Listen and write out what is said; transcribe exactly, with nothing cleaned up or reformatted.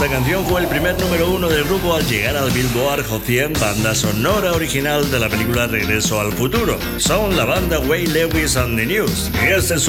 Esta canción fue el primer número uno del grupo al llegar al Billboard Hot cien, banda sonora original de la película Regreso al Futuro. Son la banda Way Lewis and the News. Y este es su